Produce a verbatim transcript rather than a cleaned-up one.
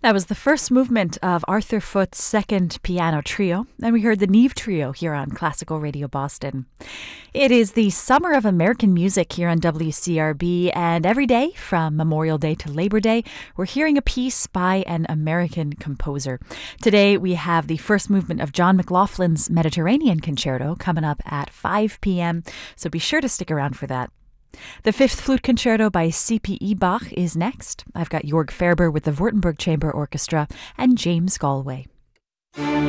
That was the first movement of Arthur Foote's second piano trio, and we heard the Neve Trio here on Classical Radio Boston. It is the summer of American music here on W C R B, and every day from Memorial Day to Labor Day, we're hearing a piece by an American composer. Today we have the first movement of John McLaughlin's Mediterranean Concerto coming up at five p.m., so be sure to stick around for that. The Fifth Flute Concerto by C P E Bach is next. I've got Jörg Ferber with the Württemberg Chamber Orchestra and James Galway.